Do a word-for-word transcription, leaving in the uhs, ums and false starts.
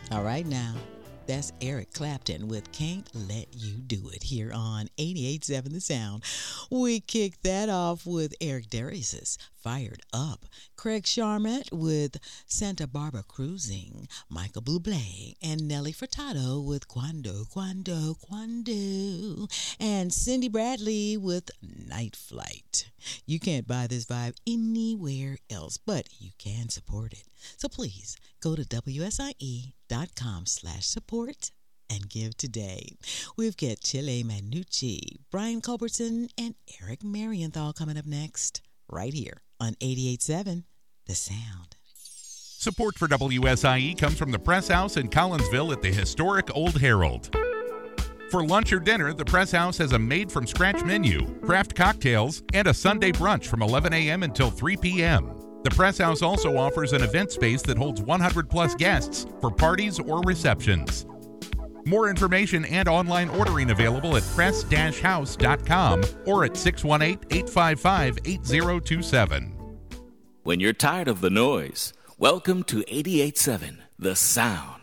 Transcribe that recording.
All right now, that's Eric Clapton with Can't Let You Do It here on eighty-eight point seven The Sound. We kicked that off with Eric Darius' Fired Up, Craig Charmette with Santa Barbara Cruising, Michael Bublé and Nelly Furtado with Quando, Quando, Quando, and Cindy Bradley with Night Flight. You can't buy this vibe anywhere else, but you can support it. So please go to W S I E dot com slash support and give today. We've got Chile Manucci, Brian Culbertson, and Eric Marienthal coming up next, right here on eighty-eight point seven The Sound. Support for W S I E comes from the Press House in Collinsville at the historic Old Herald. For lunch or dinner, the Press House has a made-from-scratch menu, craft cocktails, and a Sunday brunch from eleven a.m. until three p.m. The Press House also offers an event space that holds one hundred plus guests for parties or receptions. More information and online ordering available at press dash house dot com or at six one eight, eight five five, eight zero two seven. When you're tired of the noise, welcome to eighty-eight point seven The Sound.